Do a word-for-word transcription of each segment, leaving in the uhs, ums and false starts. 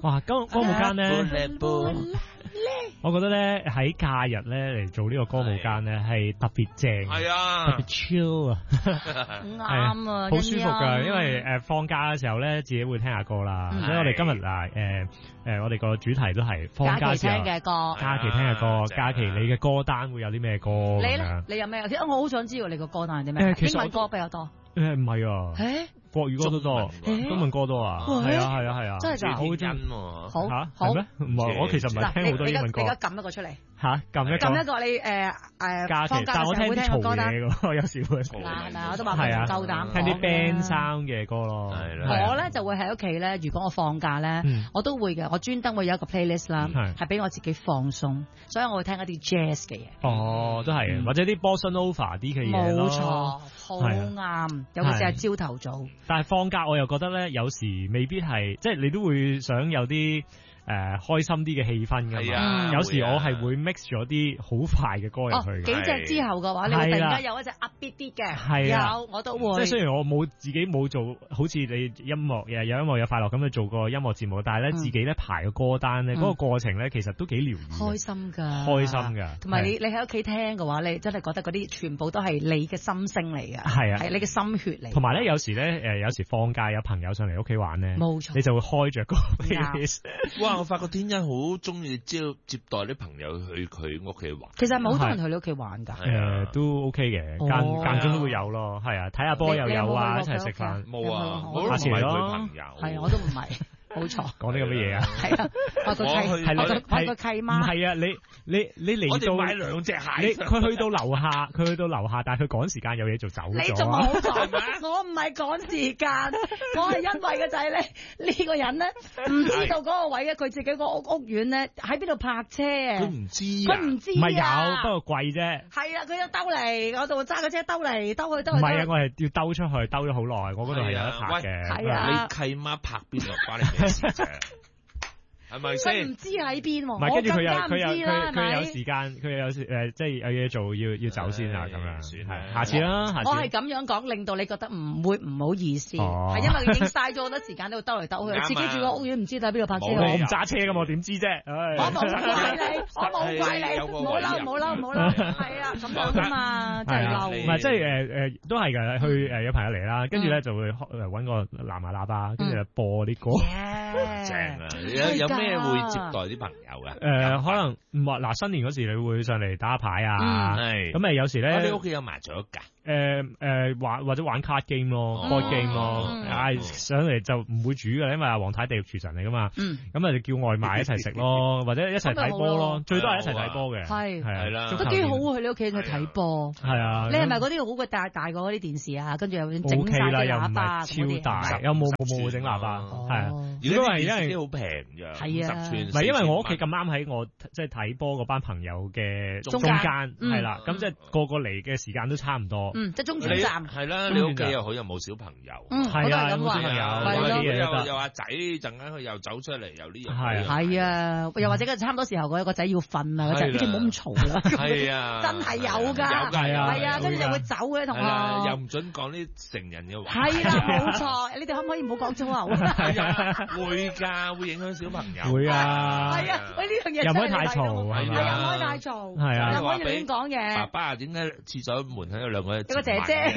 哇，歌歌舞間咧，我覺得咧喺假日咧嚟做呢個歌舞間咧係特別正， 係啊， 特別 chill 啊， 啱啊， 好舒服噶。因為誒放假嘅時候咧，自己會聽下歌啦。所以我哋今日嗱誒誒，我哋個主題都係放假時候聽嘅歌， 假期聽嘅歌，假期你嘅歌單會有啲咩歌？ 你咧，你有咩？其實我好想知道你個歌單係啲咩？英文歌比較多。 誒唔係啊， 誒國語歌都多，中文歌多啊，係啊係啊係啊， 真係㗎， 好真喎， 好嚇係咩？唔係我其實唔係聽好多英文歌。 你而家撳一個出嚟嚇，撳一個撳一個你誒誒假期，但係我聽啲嘈嘢嘅喎，有時會嗱係咪我都話係啊， 夠膽聽啲 band sound 嘅歌咯。 我咧就會喺屋企咧，如果我放假咧，我都會嘅，我專登會有一個 playlist 啦，係俾我自己放鬆，所以我會聽一啲 jazz 嘅嘢。 哦，都係，或者啲 bossa nova 啲嘅嘢咯。 冇錯，好啱，尤其是係朝頭早。 但係放假我又覺得咧，有時未必係，即係你都會想有啲誒、呃、開心啲嘅氣氛㗎嘛。 啊、 有時我係會 mix 咗啲好快嘅歌入去、 哦。幾隻之後嘅話，你會突然間有一隻 upbeat 啲嘅。係啊，有我都會。 即係雖然我冇自己冇做，好似你音樂有音樂有快樂咁去做個音樂節目，但係咧、嗯、自己咧排個歌單咧，嗰、嗯、個過程咧其實都幾療癒。開心㗎， 開心㗎。 同埋你你喺屋企聽嘅話，你真係覺得嗰啲全部都係你嘅心聲嚟㗎。係啊，係你嘅心血嚟。 同埋咧，有時咧誒，有時放假有朋友上嚟屋企玩咧， 冇錯， 你就會開着個 playlist。 哇！我發覺天恩好中意接接待啲朋友去佢屋企玩。 其實冇好多人去你屋企玩㗎。 誒，都 OK 嘅，間間中都會有咯。係啊，睇下波又有啊，一齊食飯。 冇啊， 下次嚟咯。 係啊，我都唔係。冇錯， 講啲咁嘅嘢啊！ 係啊，我個契係我個我個契媽。 唔係啊，你你你嚟到買兩隻蟹， 你佢去到樓下，佢去到樓下，但係佢趕時間有嘢做走咗。 你仲好講，我唔係趕時間，我係因為嘅就係咧呢個人咧唔知道嗰個位嘅佢自己個屋屋苑咧喺邊度泊車啊！ 佢唔知， 佢唔知唔係有，不過貴啫。 係啊，佢有兜嚟，我度揸個車兜嚟兜去兜去。 唔係啊，我係要兜出去，兜咗好耐，我嗰度係有得泊嘅。 係啊，你契媽泊邊度關你？係咪先？ 佢唔知喺邊喎， 唔係跟住佢又佢又佢佢有時間，佢有時誒，即係有嘢做，要要走先啊，咁樣係。下次啦，下次。 我係咁樣講，令到你覺得唔會唔好意思，係因為佢已經嘥咗好多時間喺度兜嚟兜去，自己住個屋苑唔知喺邊度泊車。 我唔揸車㗎嘛，我點知啫？ 我冇怪你，我冇怪你，唔好嬲，唔好嬲，唔好嬲，係啊，咁樣㗎嘛，真係嬲。 唔係即係誒誒，都係㗎。去誒有朋友嚟啦，跟住咧就會揾個藍牙喇叭，跟住就播啲歌。 正啊！有有咩會接待啲朋友㗎？ 誒，可能唔係嗱，新年嗰時你會上嚟打下牌啊，係咁誒，有時咧， 你屋企有麻雀㗎？ 誒誒玩或者玩卡 game 咯，board game 咯，嗌上嚟就唔會煮㗎，因為阿黃太地獄廚神嚟㗎嘛，咁啊就叫外賣一齊食咯，或者一齊睇波咯，最多係一齊睇波嘅，係係啦， 都幾好啊！去你屋企去睇波，係啊，你係咪嗰啲好嘅大大個嗰啲電視啊？跟住又整曬啲喇叭， 超大，有冇冇冇整喇叭？係啊，如果係因為好平㗎， 係啊， 唔係因為我屋企咁啱喺我即係睇波嗰班朋友嘅中間，係啦，咁即係個個嚟嘅時間都差唔多。 嗯，即係中轉站。 係啦，你屋企又好又冇小朋友。 嗯，係啊，有冇小朋友？ 係咯，又阿仔陣間佢又走出嚟，又呢樣。 係係啊，又或者佢差唔多時候個個仔要瞓啊，嗰陣，你唔好咁嘈啦。 係啊， 真係有㗎。有㗎，係啊，跟住又會走嘅同學。 又唔準講啲成人嘅話。 係啦，冇錯。你哋可唔可以唔好講粗口？ 會㗎，會影響小朋友。 會啊。 係啊，喂，呢樣嘢又唔可以太嘈， 係啊，唔可以太嘈， 係啊， 又唔可以亂講嘢。 爸爸點解廁所門口有兩個？ 有個姐姐。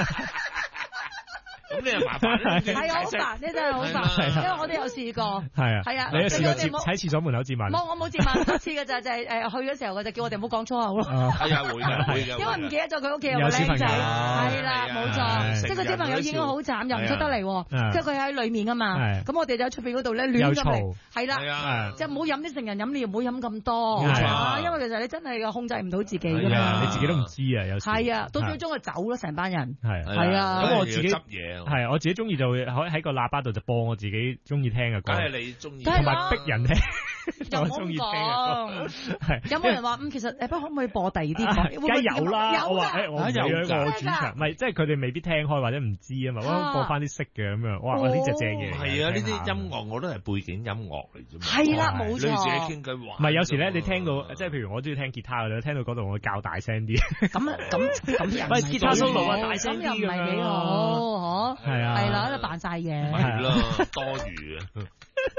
咁你又麻煩， 係啊，好煩，你真係好煩，因為我哋有試過， 係啊， 係啊， 你有試過喺廁所門口自問？ 冇，我冇自問，一次嘅就就係誒去嘅時候，佢就叫我哋唔好講粗口咯。 係啊，會嘅，會嘅。 因為唔記得咗佢屋企有個僆仔，係啦，冇錯，即係個小朋友已經好慘，又唔出得嚟，即係佢喺裏面啊嘛。咁我哋就喺出邊嗰度咧亂咁嚟，係啦，即係唔好飲啲成人飲料，唔好飲咁多，因為其實你真係控制唔到自己㗎嘛， 你自己都唔知啊，有時係啊，到最終就走咯，成班人係係啊。 咁我自己執嘢。 係，我自己中意就會喺喺個喇叭度就播我自己中意聽嘅歌， 梗係你中意， 同埋逼人聽， 我中意聽嘅歌。係有冇人話咁？其實誒，不可唔可以播第二啲歌？ 梗係有啦，我話誒，我有個主場，唔係即係佢哋未必聽開或者唔知啊嘛，我播翻啲識嘅咁樣，哇！呢隻正嘢， 係啊，呢啲音樂我都係背景音樂嚟啫嘛。 係啦，冇錯。 你自己傾偈玩。 唔係有時咧，你聽到即係譬如我中意聽吉他嘅，聽到嗰度我較大聲啲。 咁啊，咁咁又唔係吉他 solo 啊，大聲啲咁樣。好，嗬。係啊。係啦，喺度扮晒嘢。 係咯，多餘啊。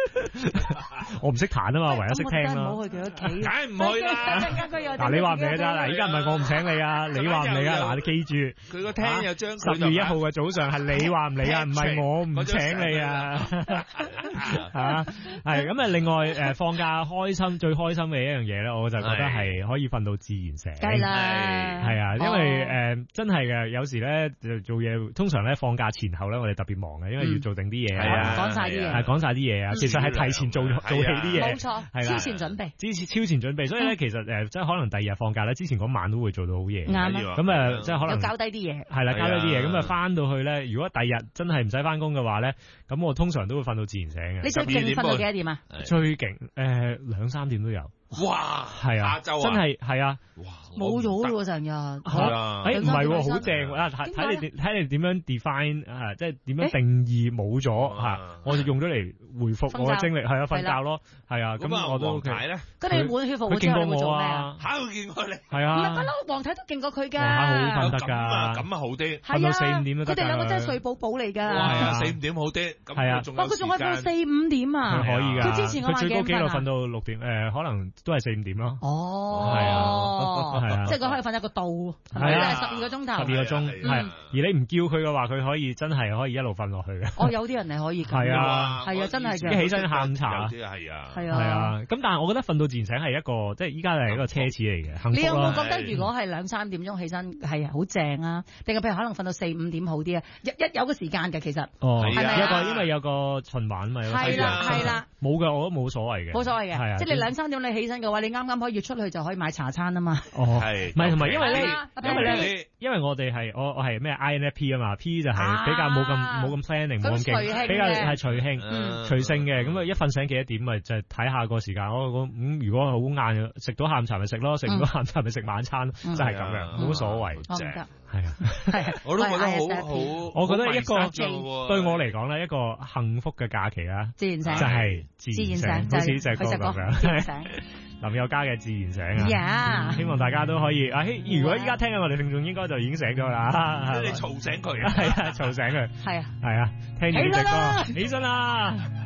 我唔識彈啊嘛，唯有識聽咯。 唔好去佢屋企， 梗係唔去啦。 嗱，你話唔嚟㗎咋？嗱，依家唔係我唔請你啊，你話唔嚟啊？嗱，你記住， 佢個廳有張十月一號嘅早上係你話唔嚟啊，唔係我唔請你啊。嚇，係咁啊！另外誒，放假開心最開心嘅一樣嘢咧，我就覺得係可以瞓到自然醒。 係啦， 係啊，因為誒真係嘅，有時咧就做嘢，通常咧放假前後咧，我哋特別忙嘅，因為要做定啲嘢啊， 講晒啲嘢， 係講晒啲嘢啊。其實係提前做做起啲嘢， 冇錯，超前準備， 之前超前準備。所以咧，其實誒即係可能第二日放假咧，之前嗰晚都會做到好夜。 啱啊。 咁誒，即係可能交低啲嘢。 係啦，交低啲嘢。咁啊，翻到去咧，如果第二日真係唔使翻工嘅話咧，咁我通常都會瞓到自然醒嘅。 你最勁瞓到幾多點啊？ 最勁誒兩三點都有。 哇， 係啊，真係係啊， 冇咗咯成日， 係啊，誒唔係，好正啊！睇睇你睇你點樣 define 啊，即係點樣定義冇咗嚇，我就用咗嚟回復我嘅精力，係啊，瞓覺咯，係啊，咁我都 OK。 咁你滿血復活之後會做咩啊？ 嚇，佢見過你， 係啊， 唔係不嬲，黃太都勁過佢㗎， 黃太好瞓得㗎， 咁啊好啲， 瞓到四五點都得㗎。 佢哋兩個真係睡寶寶嚟㗎， 係啊，四五點好啲， 係啊， 哇，佢仲可以瞓到四五點啊， 可以㗎。 佢之前我佢最高紀錄瞓到六點，誒可能都係四五點咯。 哦， 係啊，係啊， 即係佢可以瞓一個度， 係啊， 十二個鐘頭， 十二個鐘，係。而你唔叫佢嘅話，佢可以真係可以一路瞓落去嘅。 哦，有啲人係可以㗎， 係啊， 係啊，真係嘅。 一起身下午茶， 有啲係啊， 係啊， 係啊。咁但係我覺得瞓到自然醒係一個，即係依家係一個奢侈嚟嘅，幸福啦。 你有冇覺得如果係兩三點鐘起身係好正啊？定係譬如可能瞓到四五點好啲啊？一一有個時間嘅其實， 哦， 係咪有個因為有個循環咪， 係啦係啦， 冇㗎，我都冇所謂嘅， 冇所謂嘅， 係啊。 即係你兩三點你起身嘅話，你啱啱可以出去就可以買茶餐啊嘛。 哦， 係， 唔係同埋因為咧，因為咧， 因為我哋係我我係咩 I N F P 啊嘛 ，P 就係比較冇咁冇咁 planning 冇咁勁，比較係隨興隨性嘅，咁啊一瞓醒幾多點咪就係睇下個時間，我咁如果好晏食到下午茶咪食咯，食唔到下午茶咪食晚餐，就係咁樣，冇乜所謂，正係啊，係啊， 我都覺得好好， 我覺得一個對我嚟講咧一個幸福嘅假期啦， 自然醒就係自然醒，好似就係嗰個咁樣。林宥嘉嘅自然醒啊！希望大家都可以啊！如果依家聽緊我哋聽眾，應該就已經醒咗啦。 你嘈醒佢啊！ 係啊，嘈醒佢。 係啊， 係啊，聽住呢隻歌，起身啦！